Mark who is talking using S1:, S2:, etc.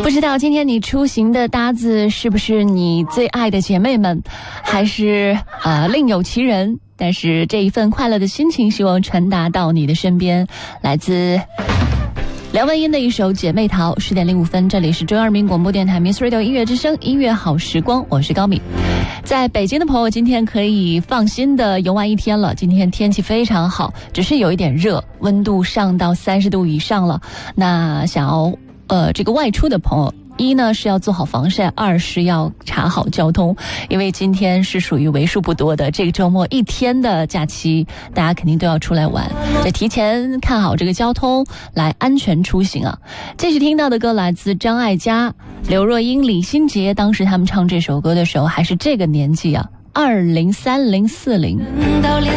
S1: 不知道今天你出行的搭子是不是你最爱的姐妹们，还是另有其人？但是这一份快乐的心情希望传达到你的身边。来自梁文音的一首《姐妹淘》，10点05分，这里是中央人民广播电台 Miss Radio 音乐之声音乐好时光，我是高敏。在北京的朋友今天可以放心的游玩一天了，今天天气非常好，只是有一点热，温度上到30度以上了。那想要这个外出的朋友，一呢是要做好防晒，二是要查好交通，因为今天是属于为数不多的这个周末一天的假期，大家肯定都要出来玩，得提前看好这个交通，来安全出行啊。继续听到的歌来自张艾嘉、刘若英、李心洁，当时他们唱这首歌的时候还是这个年纪啊，20、30、40。到连